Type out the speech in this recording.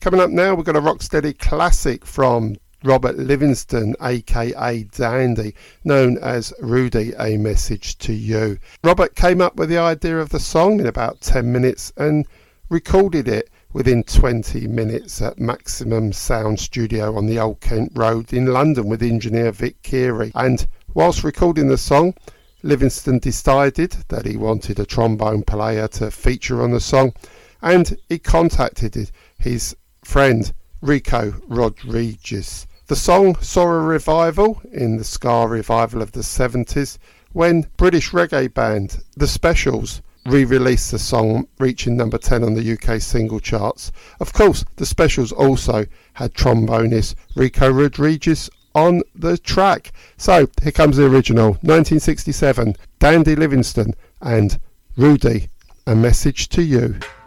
Coming up now, we've got a rocksteady classic from Robert Livingston, aka Dandy, known as Rudy, A Message to You. Robert came up with the idea of the song in about 10 minutes and recorded it within 20 minutes at Maximum Sound Studio on the Old Kent Road in London with engineer Vic Keary. And whilst recording the song, Livingston decided that he wanted a trombone player to feature on the song, and he contacted his friend Rico Rodriguez. The song saw a revival in the ska revival of the 70s when British reggae band The Specials re-released the song, reaching number 10 on the UK single charts. Of course, The Specials also had trombonist Rico Rodriguez on the track. So here comes the original, 1967, Dandy Livingston and Rudy, A Message to You.